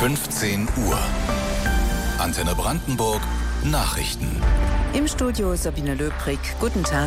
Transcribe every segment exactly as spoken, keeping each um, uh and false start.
fünfzehn Uhr. Antenne Brandenburg Nachrichten. Im Studio Sabine Löbrig. Guten Tag.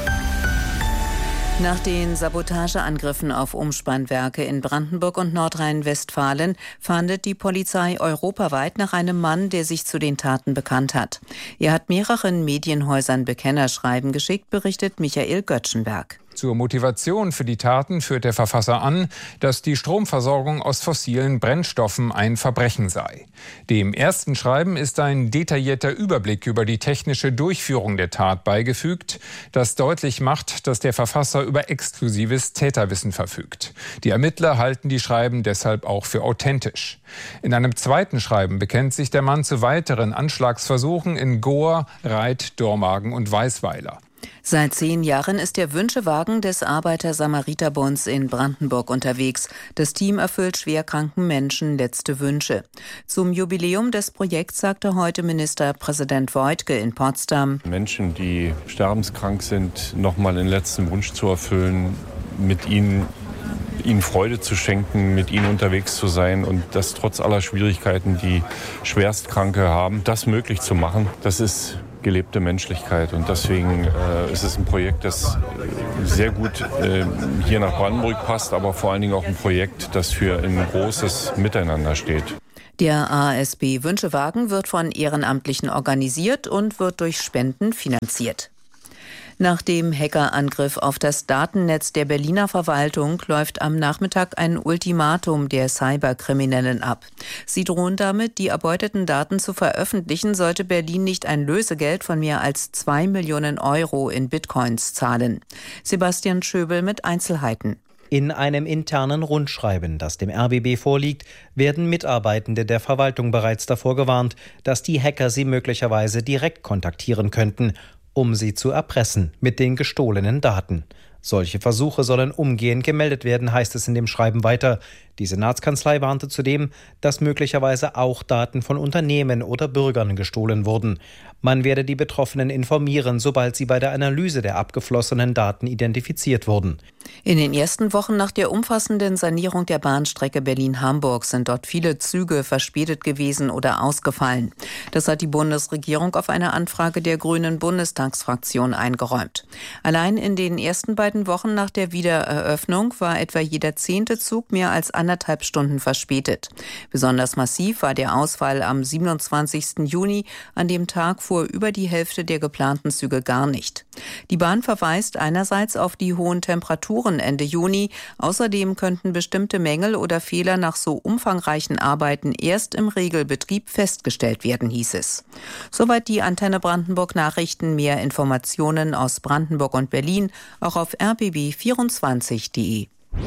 Nach den Sabotageangriffen auf Umspannwerke in Brandenburg und Nordrhein-Westfalen fahndet die Polizei europaweit nach einem Mann, der sich zu den Taten bekannt hat. Er hat mehreren Medienhäusern Bekennerschreiben geschickt, berichtet Michael Göttschenberg. Zur Motivation für die Taten führt der Verfasser an, dass die Stromversorgung aus fossilen Brennstoffen ein Verbrechen sei. Dem ersten Schreiben ist ein detaillierter Überblick über die technische Durchführung der Tat beigefügt, das deutlich macht, dass der Verfasser über exklusives Täterwissen verfügt. Die Ermittler halten die Schreiben deshalb auch für authentisch. In einem zweiten Schreiben bekennt sich der Mann zu weiteren Anschlagsversuchen in Gohr, Reit, Dormagen und Weißweiler. Seit zehn Jahren ist der Wünschewagen des Arbeiter-Samariter-Bunds in Brandenburg unterwegs. Das Team erfüllt schwerkranken Menschen letzte Wünsche. Zum Jubiläum des Projekts sagte heute Ministerpräsident Woidke in Potsdam: Menschen, die sterbenskrank sind, nochmal den letzten Wunsch zu erfüllen, mit ihnen ihnen Freude zu schenken, mit ihnen unterwegs zu sein und das trotz aller Schwierigkeiten, die Schwerstkranke haben, das möglich zu machen, das ist gelebte Menschlichkeit. Und deswegen äh, ist es ein Projekt, das sehr gut äh, hier nach Brandenburg passt, aber vor allen Dingen auch ein Projekt, das für ein großes Miteinander steht. Der A S B-Wünschewagen wird von Ehrenamtlichen organisiert und wird durch Spenden finanziert. Nach dem Hackerangriff auf das Datennetz der Berliner Verwaltung läuft am Nachmittag ein Ultimatum der Cyberkriminellen ab. Sie drohen damit, die erbeuteten Daten zu veröffentlichen, sollte Berlin nicht ein Lösegeld von mehr als zwei Millionen Euro in Bitcoins zahlen. Sebastian Schöbel mit Einzelheiten. In einem internen Rundschreiben, das dem R B B vorliegt, werden Mitarbeitende der Verwaltung bereits davor gewarnt, dass die Hacker sie möglicherweise direkt kontaktieren könnten, um sie zu erpressen mit den gestohlenen Daten. Solche Versuche sollen umgehend gemeldet werden, heißt es in dem Schreiben weiter. Die Senatskanzlei warnte zudem, dass möglicherweise auch Daten von Unternehmen oder Bürgern gestohlen wurden. Man werde die Betroffenen informieren, sobald sie bei der Analyse der abgeflossenen Daten identifiziert wurden. In den ersten Wochen nach der umfassenden Sanierung der Bahnstrecke Berlin-Hamburg sind dort viele Züge verspätet gewesen oder ausgefallen. Das hat die Bundesregierung auf eine Anfrage der Grünen Bundestagsfraktion eingeräumt. Allein in den ersten beiden Wochen nach der Wiedereröffnung war etwa jeder zehnte Zug mehr als anderthalb Stunden verspätet. Besonders massiv war der Ausfall am siebenundzwanzigsten Juni. An dem Tag fuhr über die Hälfte der geplanten Züge gar nicht. Die Bahn verweist einerseits auf die hohen Temperaturen Ende Juni. Außerdem könnten bestimmte Mängel oder Fehler nach so umfangreichen Arbeiten erst im Regelbetrieb festgestellt werden, hieß es. Soweit die Antenne Brandenburg Nachrichten. Mehr Informationen aus Brandenburg und Berlin auch auf r b b vierundzwanzig punkt d e.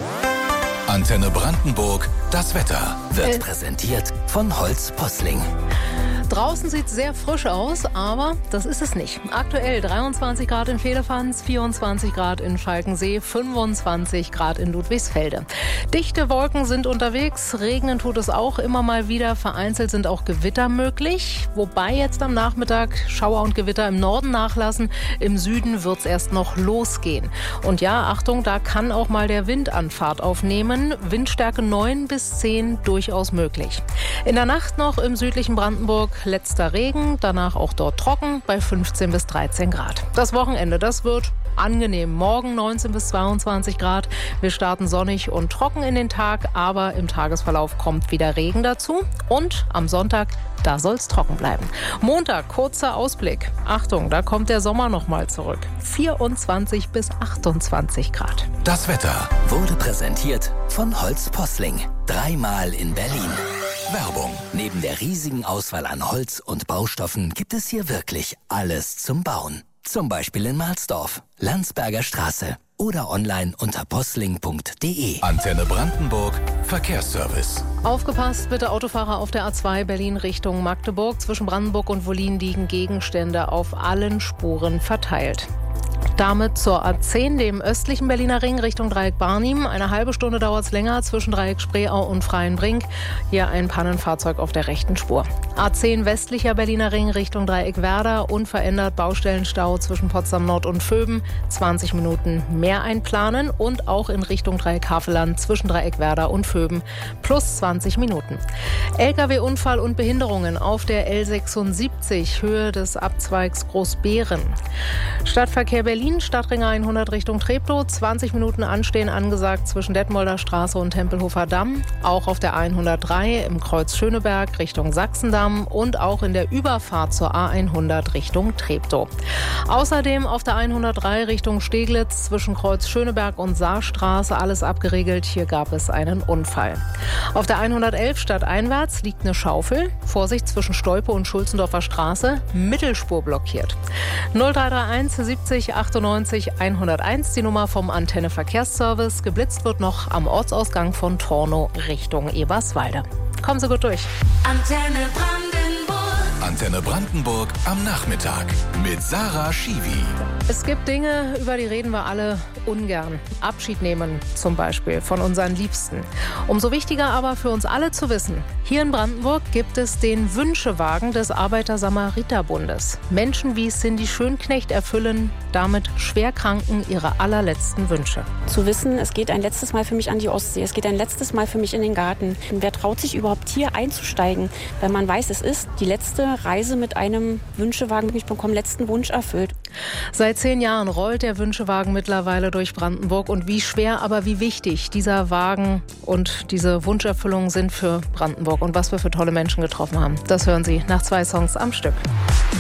Antenne Brandenburg, das Wetter wird präsentiert von Holz Posling. Draußen sieht es sehr frisch aus, aber das ist es nicht. Aktuell dreiundzwanzig Grad in Vehlefanz, vierundzwanzig Grad in Schalkensee, fünfundzwanzig Grad in Ludwigsfelde. Dichte Wolken sind unterwegs, regnen tut es auch immer mal wieder. Vereinzelt sind auch Gewitter möglich, wobei jetzt am Nachmittag Schauer und Gewitter im Norden nachlassen. Im Süden wird es erst noch losgehen. Und ja, Achtung, da kann auch mal der Wind an Fahrt aufnehmen. Windstärke neun bis zehn durchaus möglich. In der Nacht noch im südlichen Brandenburg letzter Regen, danach auch dort trocken bei fünfzehn bis dreizehn Grad. Das Wochenende, das wird angenehm. Morgen neunzehn bis zweiundzwanzig Grad. Wir starten sonnig und trocken in den Tag, aber im Tagesverlauf kommt wieder Regen dazu. Und am Sonntag, da soll es trocken bleiben. Montag, kurzer Ausblick. Achtung, da kommt der Sommer nochmal zurück. vierundzwanzig bis achtundzwanzig Grad. Das Wetter wurde präsentiert von Holz Posling. Dreimal in Berlin. Werbung. Neben der riesigen Auswahl an Holz und Baustoffen gibt es hier wirklich alles zum Bauen. Zum Beispiel in Mahlsdorf, Landsberger Straße oder online unter posling punkt d e. Antenne Brandenburg, Verkehrsservice. Aufgepasst bitte Autofahrer auf der A zwei Berlin Richtung Magdeburg. Zwischen Brandenburg und Wollin liegen Gegenstände auf allen Spuren verteilt. Damit zur A zehn, dem östlichen Berliner Ring Richtung Dreieck Barnim. Eine halbe Stunde dauert es länger zwischen Dreieck Spreeau und Freienbrink. Hier ein Pannenfahrzeug auf der rechten Spur. A zehn westlicher Berliner Ring Richtung Dreieck Werder. Unverändert Baustellenstau zwischen Potsdam Nord und Vöben. zwanzig Minuten mehr einplanen. Und auch in Richtung Dreieck Havelland zwischen Dreieck Werder und Vöben plus zwanzig Minuten. L K W-Unfall und Behinderungen auf der L sechsundsiebzig, Höhe des Abzweigs Großbeeren. Stadtverkehr Berlin. Stadtring hundert Richtung Treptow, zwanzig Minuten Anstehen angesagt zwischen Detmolder Straße und Tempelhofer Damm. Auch auf der hundertdrei im Kreuz Schöneberg Richtung Sachsendamm und auch in der Überfahrt zur A hundert Richtung Treptow. Außerdem auf der hundertdrei Richtung Steglitz zwischen Kreuz Schöneberg und Saarstraße alles abgeriegelt. Hier gab es einen Unfall. Auf der hundertelf stadteinwärts liegt eine Schaufel. Vorsicht zwischen Stolpe und Schulzendorfer Straße. Mittelspur blockiert. null drei drei eins siebzig achtundneunzig hunderteins, die Nummer vom Antenne Verkehrsservice. Geblitzt wird noch am Ortsausgang von Tornow Richtung Eberswalde. Kommen Sie gut durch. Antenne Brandenburg. Antenne Brandenburg am Nachmittag mit Sarah Schiwi. Es gibt Dinge, über die reden wir alle ungern. Abschied nehmen zum Beispiel von unseren Liebsten. Umso wichtiger aber für uns alle zu wissen, hier in Brandenburg gibt es den Wünschewagen des Arbeiter-Samariter-Bundes. Menschen wie Cindy Schönknecht erfüllen damit Schwerkranken ihre allerletzten Wünsche. Zu wissen, es geht ein letztes Mal für mich an die Ostsee, es geht ein letztes Mal für mich in den Garten. Und wer traut sich überhaupt hier einzusteigen, wenn man weiß, es ist die letzte Reise mit einem Wünschewagen, ich bekomme letzten Wunsch erfüllt. Seit zehn Jahren rollt der Wünschewagen mittlerweile durch Brandenburg und wie schwer, aber wie wichtig dieser Wagen und diese Wunscherfüllung sind für Brandenburg und was wir für tolle Menschen getroffen haben. Das hören Sie nach zwei Songs am Stück.